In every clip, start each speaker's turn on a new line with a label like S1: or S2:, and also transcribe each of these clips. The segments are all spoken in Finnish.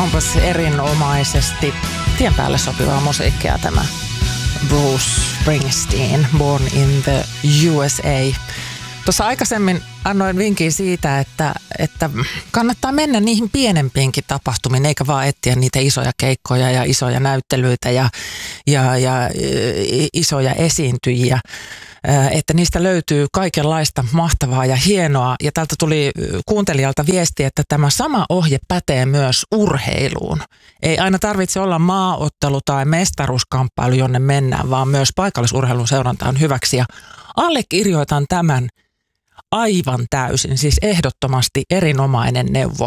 S1: Onpas erinomaisesti tien päälle sopivaa musiikkia tämä Bruce Springsteen, Born in the USA. Tuossa aikaisemmin annoin vinkin siitä, että kannattaa mennä niihin pienempiinkin tapahtumiin, eikä vaan etsiä niitä isoja keikkoja ja isoja näyttelyitä ja isoja esiintyjiä. Että niistä löytyy kaikenlaista mahtavaa ja hienoa. Ja täältä tuli kuuntelijalta viesti, että tämä sama ohje pätee myös urheiluun. Ei aina tarvitse olla maaottelu tai mestaruuskamppailu, jonne mennään, vaan myös paikallisurheilun seuranta on hyväksi. Ja allekirjoitan tämän aivan täysin, siis ehdottomasti erinomainen neuvo.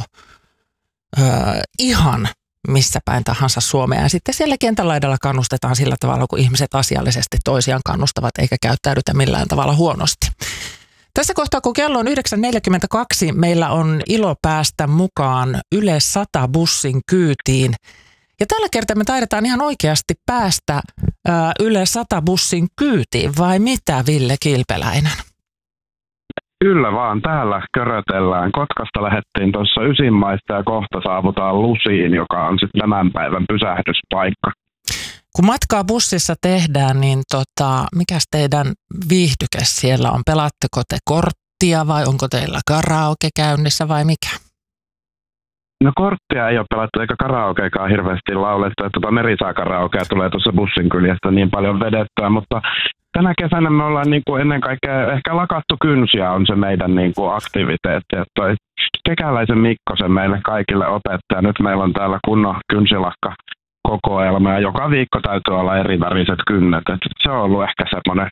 S1: Ihan missä päin tahansa Suomea. Ja sitten siellä kentälaidalla kannustetaan sillä tavalla, kun ihmiset asiallisesti toisiaan kannustavat, eikä käyttäydytä millään tavalla huonosti. Tässä kohtaa, kun kello on 9.42, meillä on ilo päästä mukaan Yle 100 bussin kyytiin. Ja tällä kertaa me taidetaan ihan oikeasti päästä Yle 100 bussin kyytiin, vai mitä, Ville Kilpeläinen?
S2: Kyllä vaan, täällä körötellään. Kotkasta lähdettiin tuossa Ysinmaista ja kohta saavutaan Lusiin, joka on sitten tämän päivän pysähdyspaikka.
S1: Kun matkaa bussissa tehdään, niin mikäs teidän viihdyke siellä on? Pelaatteko te korttia vai onko teillä karaoke käynnissä vai mikä?
S2: No korttia ei ole pelattu eikä karaokeakaan hirveästi laulettu. Merisaa karaokea tulee tuossa bussin kyljestä niin paljon vedettyä, mutta tänä kesänä me ollaan ennen kaikkea ehkä lakattu kynsiä on se meidän aktiviteetti. Että toi Kekäläisen Mikkosen meille kaikille opettaja. Nyt meillä on täällä kunnon kynsilakka kokoelma ja joka viikko täytyy olla eri väriset kynnet. Et se on ollut ehkä semmoinen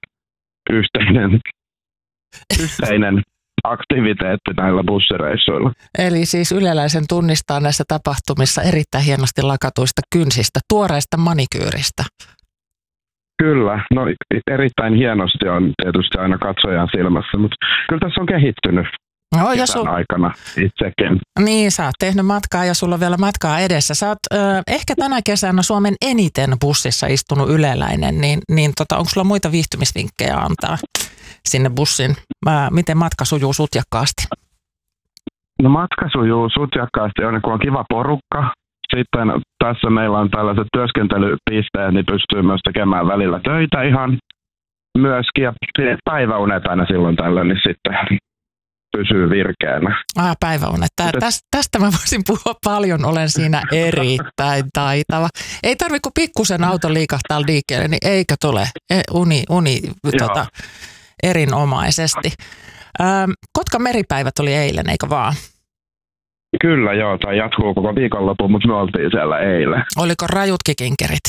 S2: yhteinen aktiviteetti näillä bussireissuilla.
S1: Eli siis yleläisen tunnistaa näissä tapahtumissa erittäin hienosti lakatuista kynsistä, tuoreista manikyyristä.
S2: Kyllä, no erittäin hienosti on tietysti aina katsojan silmässä, mutta kyllä tässä on kehittynyt kesän aikana itsekin.
S1: Niin, sä oot tehnyt matkaa ja sulla on vielä matkaa edessä. Sä oot ehkä tänä kesänä Suomen eniten bussissa istunut yleläinen, niin onko sulla muita viihtymisvinkkejä antaa sinne bussin? Miten matka sujuu sutjakkaasti?
S2: No matka sujuu sutjakkaasti, kun on kiva porukka. Sitten tässä meillä on tällaiset työskentelypisteet, niin pystyy myös tekemään välillä töitä ihan myöskin. Ja päiväunet aina silloin tällöin, niin sitten pysyy virkeänä.
S1: Päiväunet. Tästä mä voisin puhua paljon, olen siinä erittäin taitava. Ei tarvitse kuin pikkusen auto liikahtaa liikkeelle, niin eikö tule uni erinomaisesti. Kotkan meripäivät oli eilen, eikö vaan?
S2: Kyllä joo, tai jatkuu koko viikonloppu, mutta me oltiin siellä eilen.
S1: Oliko rajutkin kinkerit?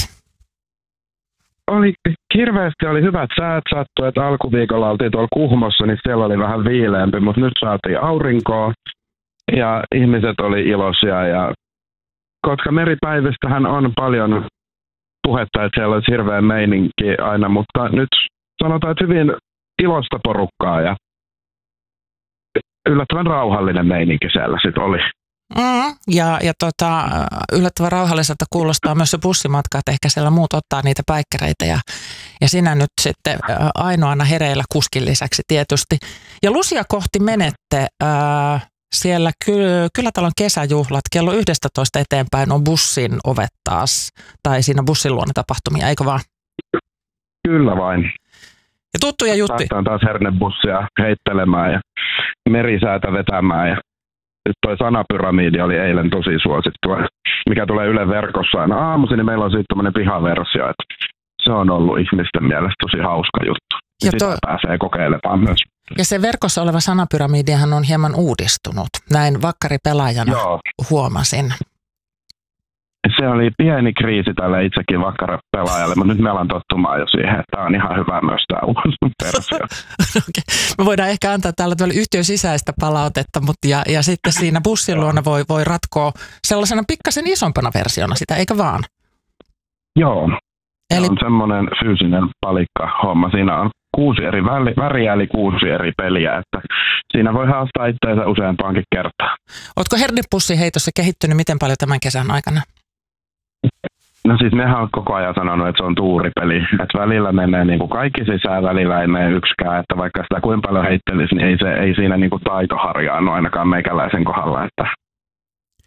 S2: Hirveästi oli hyvät säät sattu, että alkuviikolla oltiin tuolla Kuhmossa, niin siellä oli vähän viileämpi, mutta nyt saatiin aurinkoa ja ihmiset oli iloisia. Ja koska meripäivistähän on paljon puhetta, että siellä olisi hirveä meininki aina, mutta nyt sanotaan, että hyvin iloista porukkaa ja yllättävän rauhallinen meininki siellä sitten oli.
S1: Ja yllättävän rauhalliselta kuulostaa myös se bussimatka, että ehkä siellä muut ottaa niitä päikkäreitä ja sinä nyt sitten ainoana hereillä kuskin lisäksi tietysti. Ja Lusia kohti menette, siellä Kylätalon kesäjuhlat, kello 11 eteenpäin on bussin ovet taas, tai siinä bussin luona tapahtumia, eikö vaan?
S2: Kyllä vain.
S1: Ja tuttuja juttuja.
S2: Päästään taas hernebussia heittelemään ja merisäätä vetämään ja nyt toi sanapyramiidi oli eilen tosi suosittua, mikä tulee Ylen verkossa aina aamuisin, niin meillä on siitä tämmöinen pihaversio, että se on ollut ihmisten mielestä tosi hauska juttu. Ja sitä pääsee kokeilemaan myös.
S1: Ja se verkossa oleva sanapyramidihan on hieman uudistunut. Näin vakkaripelaajana huomasin.
S2: Se oli pieni kriisi tälle itsekin vakkaripelaajalle, mutta nyt me alan tottumaan jo siihen, että tämä on ihan hyvä myös tämä uusi versio.
S1: Okay. Me voidaan ehkä antaa täällä yhtiön sisäistä palautetta, mutta ja sitten siinä bussin luona voi ratkoa sellaisena pikkasen isompana versiona sitä, eikä vaan?
S2: Joo. Eli on semmoinen fyysinen palikka homma. Siinä on 6 eri väriä, eli 6 eri peliä, että siinä voi haastaa itseensä useampaankin kertaa.
S1: Ootko hernepussin heitossa kehittynyt miten paljon tämän kesän aikana?
S2: No siis mehän on koko ajan sanonut, että se on tuuripeli. Että välillä menee niin kuin kaikki sisään, välillä ei mene yksikään. Että vaikka sitä kuinka paljon heittelisi, niin ei siinä niin kuin taito harjaannu ainakaan meikäläisen kohdalla. Että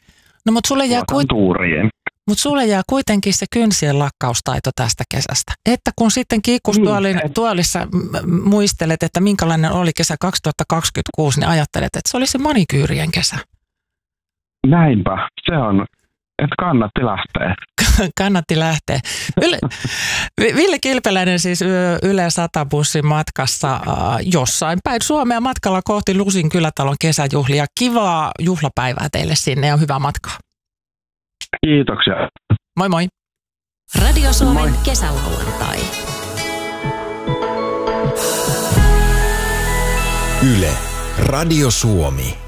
S1: No mutta sulle jää kuitenkin se kynsien lakkaustaito tästä kesästä. Että kun sitten kiikkustuolissa muistelet, että minkälainen oli kesä 2026, niin ajattelet, että se oli se manikyyrien kesä.
S2: Näinpä, se on. Että kannatti lähteä.
S1: Kannatti lähteä. Ville Kilpeläinen siis Yle 100 bussin matkassa jossain päin Suomea matkalla kohti Lusin kylätalon kesäjuhlia. Kivaa juhlapäivää teille sinne ja hyvää matkaa.
S2: Kiitoksia.
S1: Moi moi.
S3: Radio Suomen kesälauantai.
S4: Yle, Radio Suomi.